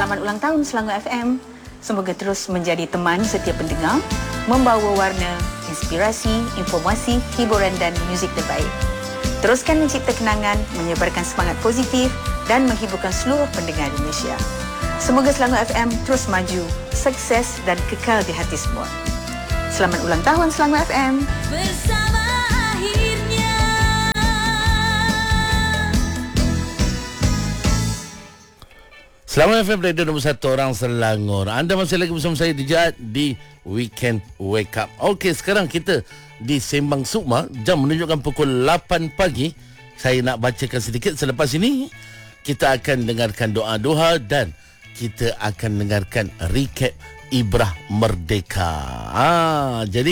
Selamat ulang tahun Selangor FM. Semoga terus menjadi teman setiap pendengar, membawa warna, inspirasi, informasi, hiburan dan muzik terbaik. Teruskan mencipta kenangan, menyebarkan semangat positif dan menghiburkan seluruh pendengar Indonesia. Semoga Selangor FM terus maju, sukses dan kekal di hati semua. Selamat ulang tahun Selangor FM. Bersama akhirnya. Selamat FM Radio nombor 1 orang Selangor. Anda masih lagi bersama saya Dijat di Weekend Wake Up. Okey, sekarang kita di Sembang Sukma. Jam menunjukkan pukul 8 pagi. Saya nak bacakan sedikit. Selepas ini kita akan dengarkan doa-doa dan kita akan dengarkan recap Ibrah Merdeka. Jadi